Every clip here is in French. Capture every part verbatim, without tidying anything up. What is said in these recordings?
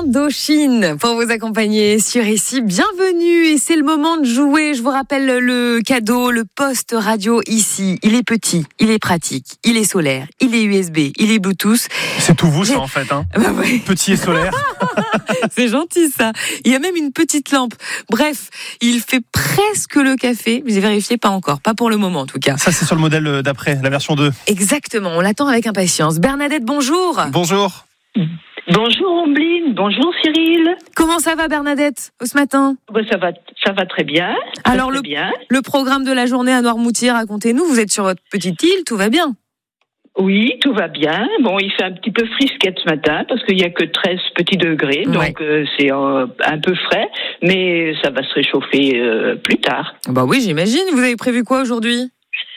Indochine pour vous accompagner sur ici. Bienvenue et c'est le moment de jouer. Je vous rappelle le cadeau, le poste radio ici. Il est petit, il est pratique, il est solaire, il est U S B, il est Bluetooth. C'est tout vous ça en fait, hein. Bah ouais. Petit et solaire. C'est gentil ça. Il y a même une petite lampe. Bref, il fait presque le café. J'ai vérifié, pas encore, pas pour le moment en tout cas. Ça c'est sur le modèle d'après, la version deux. Exactement, on l'attend avec impatience. Bernadette, bonjour. Bonjour. Bonjour Ombline, bonjour Cyril. Comment ça va Bernadette ce matin? Ben, ça va, ça va très bien. Très, Alors très le, bien. le programme de la journée à Noirmoutier, racontez-nous. Vous êtes sur votre petite île, tout va bien? Oui, tout va bien. Bon, il fait un petit peu frisquette ce matin parce qu'il n'y a que treize petits degrés, Ouais. donc euh, c'est euh, un peu frais, mais ça va se réchauffer euh, plus tard. Bah oui, j'imagine. Vous avez prévu quoi aujourd'hui?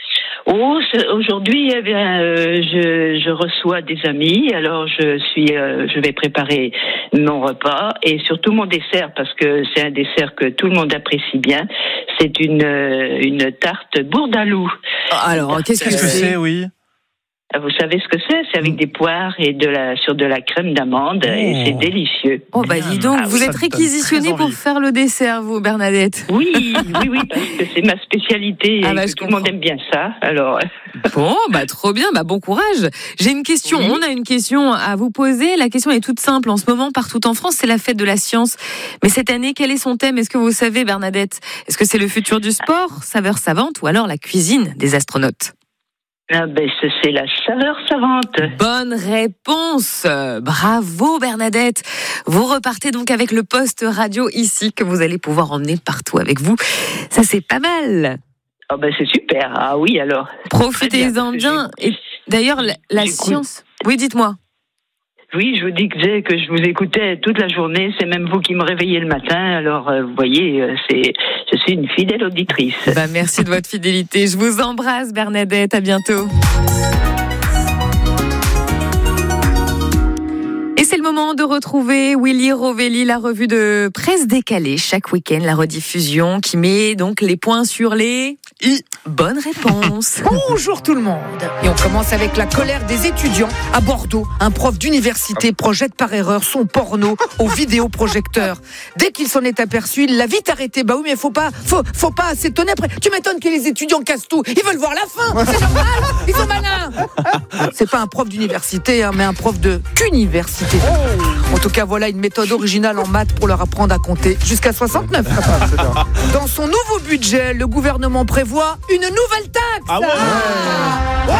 Oh, c'est- aujourd'hui, eh bien, euh, je, je reçois des amis, alors je suis, euh, je vais préparer mon repas et surtout mon dessert parce que c'est un dessert que tout le monde apprécie bien. C'est une euh, une tarte bourdaloue. Alors, qu'est-ce que Qu'est-ce que c'est? c'est, oui? Vous savez ce que c'est? C'est avec des poires et de la sur de la crème d'amande et Oh. c'est délicieux. Oh bah dis donc, Ah oui, vous ça êtes me donne réquisitionné très pour envie. faire le dessert, vous, Bernadette. Oui, oui, oui, parce que c'est ma spécialité et Ah bah, que je tout le monde comprends. aime bien ça. Alors, Bon, bah trop bien, bah bon courage. J'ai une question, Oui. on a une question à vous poser. La question est toute simple. En ce moment, partout en France, c'est la fête de la science. Mais cette année, quel est son thème? Est-ce que vous savez, Bernadette? Est-ce que c'est le futur du sport, saveur savante, ou alors la cuisine des astronautes? ah ben, c'est c'est la saveur savante. Bonne réponse. Bravo Bernadette. Vous repartez donc avec le poste radio ici que vous allez pouvoir emmener partout avec vous. Ça c'est pas mal. Ah ben, c'est super. Ah oui, alors. Profitez-en Très bien. bien. Et d'ailleurs la, la J'écoute. science. Oui, dites-moi. Oui, je vous disais que je vous écoutais toute la journée. C'est même vous qui me réveillez le matin. Alors, euh, vous voyez, euh, c'est, je suis une fidèle auditrice. Bah, merci de votre fidélité. Je vous embrasse Bernadette. À bientôt. Et c'est le moment de retrouver Willy Rovelli, la revue de presse décalée. Chaque week-end, la rediffusion qui met donc les points sur les i. Bonne réponse. Bonjour tout le monde. Et on commence avec la colère des étudiants. À Bordeaux, un prof d'université projette par erreur son porno au vidéoprojecteur. Dès qu'il s'en est aperçu, il l'a vite arrêté. Bah oui, mais faut pas, faut, faut pas s'étonner après. Tu m'étonnes que les étudiants cassent tout. Ils veulent voir la fin. C'est normal. Ils sont malins. C'est pas un prof d'université, hein, mais un prof de qu'université. En tout cas, voilà une méthode originale en maths pour leur apprendre à compter jusqu'à soixante-neuf. Dans son nouveau budget, le gouvernement prévoit une nouvelle taxe. Ah ouais. Ouais.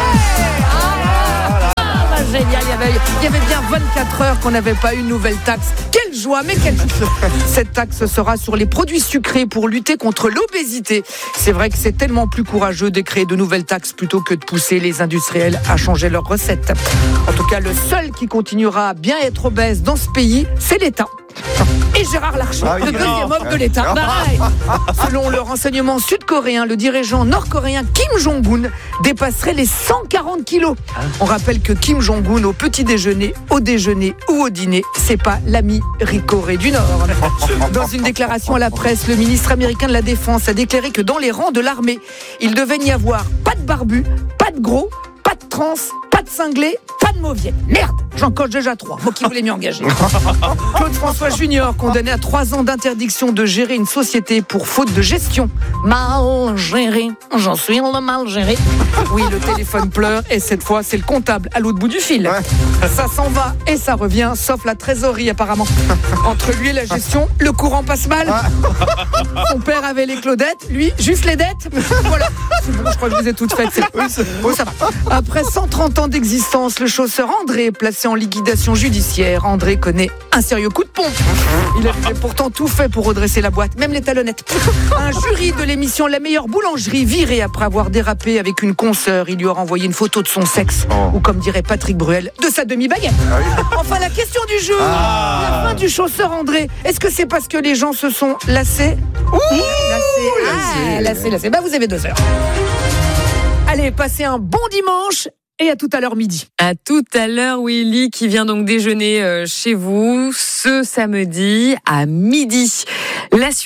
Ah, bah, génial, il y, avait, il y avait bien vingt-quatre heures qu'on n'avait pas eu une nouvelle taxe. Quelle joie, mais quelle Cette taxe sera sur les produits sucrés pour lutter contre l'obésité. C'est vrai que c'est tellement plus courageux de créer de nouvelles taxes plutôt que de pousser les industriels à changer leurs recettes. En tout cas, le seul qui continuera à bien être obèse dans ce pays, c'est l'État. Et Gérard Larcher, Ah oui, le deuxième non. homme de l'État. Bah, ouais. Selon le renseignement sud-coréen, le dirigeant nord-coréen Kim Jong-un dépasserait les cent quarante kilos. On rappelle que Kim Jong-un, au petit déjeuner, au déjeuner ou au dîner, c'est pas l'ami Corée du Nord. Dans une déclaration à la presse, le ministre américain de la Défense a déclaré que dans les rangs de l'armée, il devait n'y avoir pas de barbu, pas de gros, pas de trans, pas de cinglé, pas de mauviette. Merde, j'en coche déjà trois. Moi qui voulais m'y engager. Claude François Junior, condamné à trois ans d'interdiction de gérer une société pour faute de gestion. Mal géré, j'en suis le mal géré. Oui, le téléphone pleure et cette fois, c'est le comptable à l'autre bout du fil. Ça s'en va et ça revient, sauf la trésorerie apparemment. Entre lui et la gestion, le courant passe mal. Son père avait les Claudettes, lui, juste les dettes. Voilà. C'est bon, je crois que je vous ai toutes faites. C'est... Oui, c'est... Oh, ça va. Après cent trente ans d'existence, le chausseur André est placé en liquidation judiciaire. André connaît un sérieux coup de pompe. Il avait pourtant tout fait pour redresser la boîte, même les talonnettes. Un jury de l'émission La meilleure boulangerie viré après avoir dérapé avec une consoeur. Il lui aura envoyé une photo de son sexe, Oh. ou comme dirait Patrick Bruel, de sa demi-baguette. Enfin, la question du jour. Ah. La fin du chausseur André. Est-ce que c'est parce que les gens se sont lassés? Ouh, lassés. Ah, lassés, lassés. Bah, vous avez deux heures. Allez, passez un bon dimanche et à tout à l'heure midi. À tout à l'heure, Willy, qui vient donc déjeuner euh, chez vous ce samedi à midi. La suite,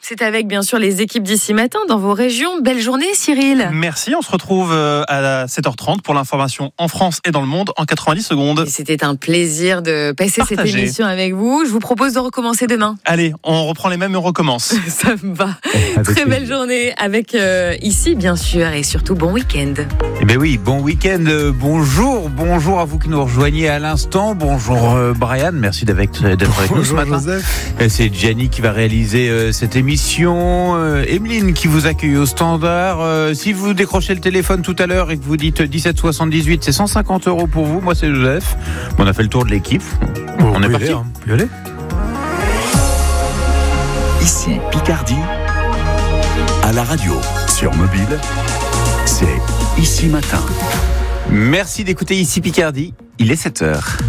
C'est avec bien sûr les équipes d'ici matin dans vos régions. Belle journée Cyril. Merci, on se retrouve à sept heures trente pour l'information en France et dans le monde en quatre-vingt-dix secondes. Et c'était un plaisir de passer Partagez. cette émission avec vous. Je vous propose de recommencer demain. Allez, on reprend les mêmes et on recommence. Ça me va. Très belle journée avec euh, ici bien sûr et surtout bon week-end. Eh bien oui, bon week-end, bonjour, bonjour à vous qui nous rejoignez à l'instant, bonjour euh, Brian, merci d'être avec nous ce matin. Joseph. C'est Gianni qui va réaliser euh, cette émission, euh, Emeline qui vous accueille au standard. Euh, si vous décrochez le téléphone tout à l'heure et que vous dites dix-sept soixante-dix-huit, c'est cent cinquante euros pour vous, moi c'est Joseph. On a fait le tour de l'équipe, Bon, on est parti. Aller, hein. Vous y allez. Ici Picardie, à la radio, sur mobile, c'est Ici Matin. Merci d'écouter ici Picardie, il est sept heures.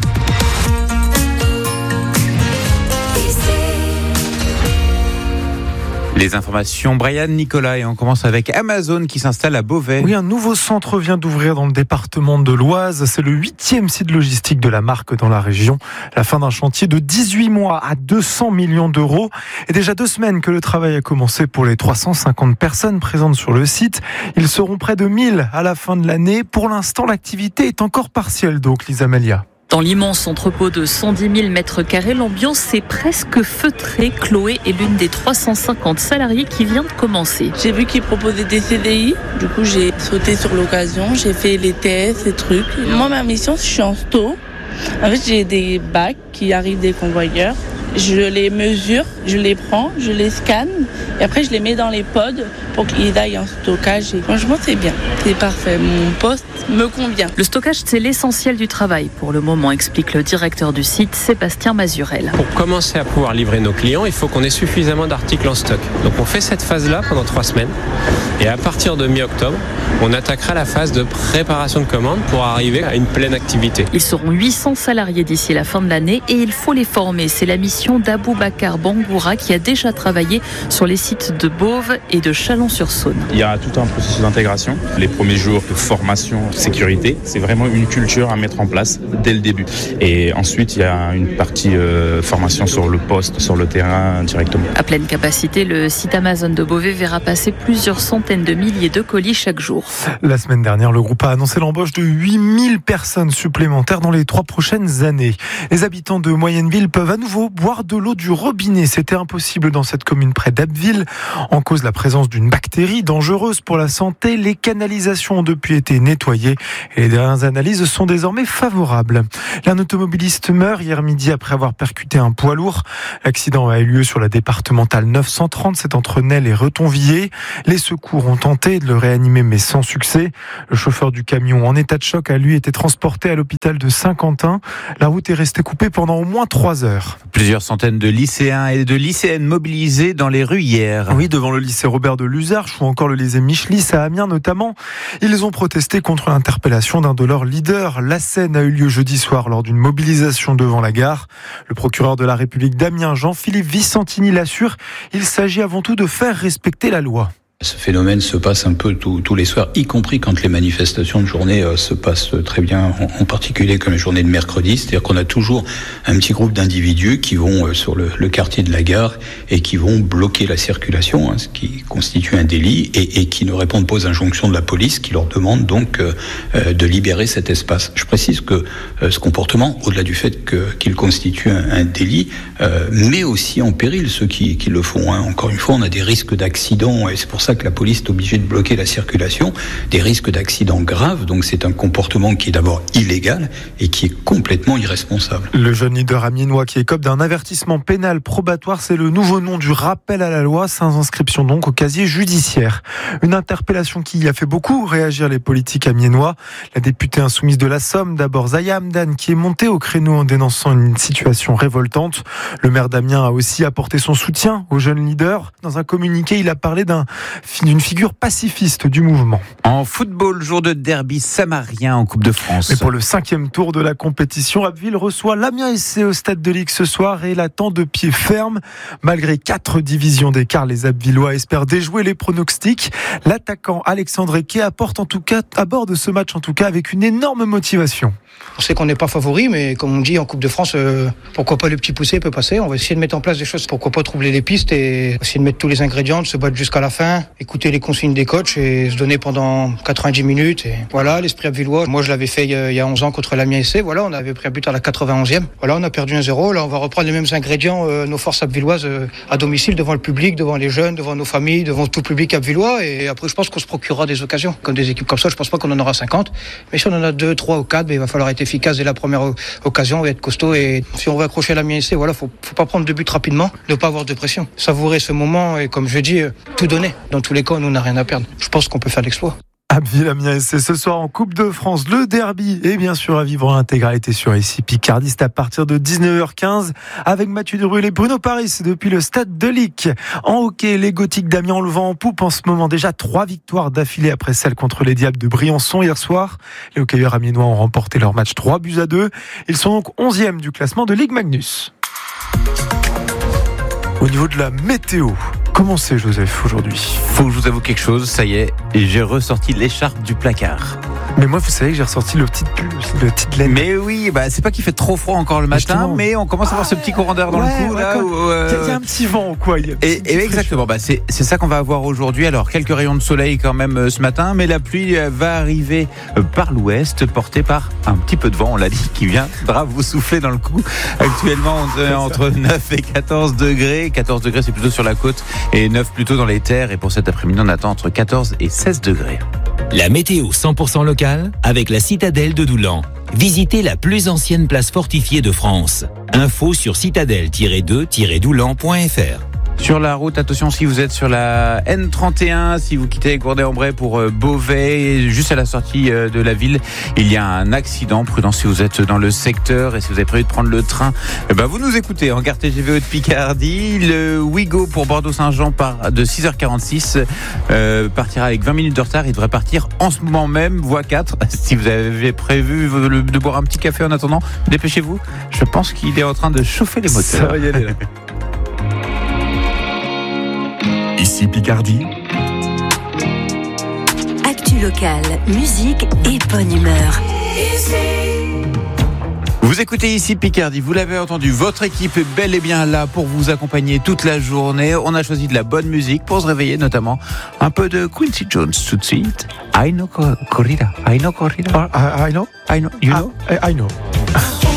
Les informations, Brian, Nicolas, et on commence avec Amazon qui s'installe à Beauvais. Oui, un nouveau centre vient d'ouvrir dans le département de l'Oise. C'est le huitième site logistique de la marque dans la région. La fin d'un chantier de dix-huit mois à deux cents millions d'euros. Et déjà deux semaines que le travail a commencé pour les trois cent cinquante personnes présentes sur le site. Ils seront près de mille à la fin de l'année. Pour l'instant, l'activité est encore partielle, donc, Lisa Melia. Dans l'immense entrepôt de cent dix mille mètres carrés, l'ambiance est presque feutrée. Chloé est l'une des trois cent cinquante salariés qui vient de commencer. J'ai vu qu'ils proposaient des C D I, du coup j'ai sauté sur l'occasion, j'ai fait les tests, ces trucs. Moi ma mission, je suis en sto. En fait j'ai des bacs qui arrivent des convoyeurs. Je les mesure, je les prends, je les scanne et après je les mets dans les pods pour qu'ils aillent en stockage. Et franchement, c'est bien, c'est parfait. Mon poste me convient. Le stockage, c'est l'essentiel du travail pour le moment, explique le directeur du site, Sébastien Mazurel. Pour commencer à pouvoir livrer nos clients, il faut qu'on ait suffisamment d'articles en stock. Donc on fait cette phase-là pendant trois semaines et à partir de mi-octobre, on attaquera la phase de préparation de commande pour arriver à une pleine activité. Ils seront huit cents salariés d'ici la fin de l'année et il faut les former. C'est la mission d'Aboubacar Bangoura qui a déjà travaillé sur les sites de Beauvais et de Chalon-sur-Saône. Il y a tout un processus d'intégration. Les premiers jours de formation, sécurité, c'est vraiment une culture à mettre en place dès le début. Et ensuite, il y a une partie euh, formation sur le poste, sur le terrain directement. À pleine capacité, le site Amazon de Beauvais verra passer plusieurs centaines de milliers de colis chaque jour. La semaine dernière, le groupe a annoncé l'embauche de huit mille personnes supplémentaires dans les trois prochaines années. Les habitants de Moyenneville peuvent à nouveau boire de l'eau du robinet. C'était impossible dans cette commune près d'Abbeville. En cause la présence d'une bactérie dangereuse pour la santé. Les canalisations ont depuis été nettoyées et les dernières analyses sont désormais favorables. Un automobiliste meurt hier midi après avoir percuté un poids lourd. L'accident a eu lieu sur la départementale neuf cent trente, c'est entre Nesle et Retonvillers. Les secours ont tenté de le réanimer mais sans succès. Le chauffeur du camion en état de choc a lui été transporté à l'hôpital de Saint-Quentin. La route est restée coupée pendant au moins trois heures. Plusieurs centaines de lycéens et de lycéennes mobilisés dans les rues hier. Oui, devant le lycée Robert de Luzarches ou encore le lycée Michelis à Amiens notamment. Ils ont protesté contre l'interpellation d'un de leurs leaders. La scène a eu lieu jeudi soir lors d'une mobilisation devant la gare. Le procureur de la République d'Amiens, Jean-Philippe Vicentini, l'assure, il s'agit avant tout de faire respecter la loi. Ce phénomène se passe un peu tous, tous les soirs, y compris quand les manifestations de journée euh, se passent très bien, en, en particulier comme les journées de mercredi. C'est-à-dire qu'on a toujours un petit groupe d'individus qui vont euh, sur le, le quartier de la gare et qui vont bloquer la circulation, hein, ce qui constitue un délit, et, et qui ne répondent pas aux injonctions de la police, qui leur demande donc euh, euh, de libérer cet espace. Je précise que euh, ce comportement, au-delà du fait que, qu'il constitue un, un délit, euh, met aussi en péril ceux qui, qui le font. Hein. Encore une fois, on a des risques d'accidents, et c'est pour ça que la police est obligée de bloquer la circulation, des risques d'accidents graves. Donc c'est un comportement qui est d'abord illégal et qui est complètement irresponsable. Le jeune leader amiénois qui écope d'un avertissement pénal probatoire, c'est le nouveau nom du rappel à la loi, sans inscription donc au casier judiciaire. Une interpellation qui a fait beaucoup réagir les politiques amiénois. La députée insoumise de la Somme, d'abord Zaya Hamdan, qui est montée au créneau en dénonçant une situation révoltante. Le maire d'Amiens a aussi apporté son soutien au jeune leader. Dans un communiqué, il a parlé d'un d'une figure pacifiste du mouvement. En football, jour de derby samarien en Coupe de France. Et pour le cinquième tour de la compétition, Abbeville reçoit l'Amiens S C au Stade de Ligue ce soir et l'attend de pied ferme. Malgré quatre divisions d'écart, les Abvillois espèrent déjouer les pronostics. L'attaquant Alexandre Eke apporte en tout cas, aborde ce match en tout cas avec une énorme motivation. On sait qu'on n'est pas favori, mais comme on dit en Coupe de France, euh, pourquoi pas le petit poussé peut passer. On va essayer de mettre en place des choses, pourquoi pas troubler les pistes et essayer de mettre tous les ingrédients, de se battre jusqu'à la fin, écouter les consignes des coachs et se donner pendant quatre-vingt-dix minutes. Et voilà, l'esprit abvillois. Moi, je l'avais fait il y a onze ans contre l'Amiens S C. Voilà, on avait pris un but à la quatre-vingt-onzième. Voilà, on a perdu un zéro. Là, on va reprendre les mêmes ingrédients, euh, nos forces abvilloises euh, à domicile, devant le public, devant les jeunes, devant nos familles, devant tout le public abvillois. Et après, je pense qu'on se procurera des occasions. Comme des équipes comme ça, je pense pas qu'on en aura cinquante. Mais si on en a deux, trois ou quatre, ben, il va falloir être efficace dès la première occasion et être costaud. Et si on veut accrocher l'Amiens S C, voilà, faut, faut pas prendre de but rapidement, ne pas avoir de pression. Savourer ce moment et, comme je dis, tout donner. Dans tous les cas, nous, on n'a rien à perdre. Je pense qu'on peut faire l'exploit. Abbeville Amiens S C ce soir en Coupe de France, le derby et bien sûr à vivre en intégralité sur ici Picardie, c'est à partir de dix-neuf heures quinze avec Mathieu Derul et Bruno Paris depuis le Stade de Lic. En hockey, les Gothiques d'Amiens ont le vent en poupe en ce moment, déjà trois victoires d'affilée après celle contre les Diables de Briançon hier soir. Les hockeyeurs amiénois ont remporté leur match trois buts à deux. Ils sont donc onzième du classement de Ligue Magnus. Au niveau de la météo, comment c'est Joseph aujourd'hui ? Faut que je vous avoue quelque chose, ça y est, j'ai ressorti l'écharpe du placard. Mais moi, vous savez que j'ai ressorti le petit, le petit laine. Mais oui, bah, c'est pas qu'il fait trop froid encore le matin, Justement. mais on commence à avoir ah, ce petit courant d'air dans ouais, le cou. Ouais, là, où, euh... Il y a un petit vent, quoi. Il y a et, et exactement, bah, c'est, c'est ça qu'on va avoir aujourd'hui. Alors, quelques rayons de soleil quand même euh, ce matin, mais la pluie euh, va arriver euh, par l'ouest, portée par un petit peu de vent, on l'a dit, qui viendra vous souffler dans le cou. Actuellement, on est entre neuf et quatorze degrés. quatorze degrés, c'est plutôt sur la côte, et neuf plutôt dans les terres. Et pour cet après-midi, on attend entre quatorze et seize degrés. La météo cent pour cent locale avec la citadelle de Doulan. Visitez la plus ancienne place fortifiée de France. Info sur citadelle tiret deux tiret doulan point f r. Sur la route, attention si vous êtes sur la N trente et un, si vous quittez Gournay-en-Bray pour Beauvais, juste à la sortie de la ville, il y a un accident. Prudence si vous êtes dans le secteur et si vous avez prévu de prendre le train, eh ben vous nous écoutez en gare T G V de Picardie. Le Ouigo pour Bordeaux-Saint-Jean part de six heures quarante-six, euh, partira avec vingt minutes de retard. Il devrait partir en ce moment même, voie quatre. Si vous avez prévu de boire un petit café en attendant, dépêchez-vous. Je pense qu'il est en train de chauffer les moteurs. Ça va y aller là. Ici Picardie. Actu locale, musique et bonne humeur. Vous écoutez ici Picardie, vous l'avez entendu, votre équipe est bel et bien là pour vous accompagner toute la journée. On a choisi de la bonne musique pour se réveiller, notamment un peu de Quincy Jones tout de suite. I know corrida, I know corrida. Uh, I know, I know, you know, I, I know.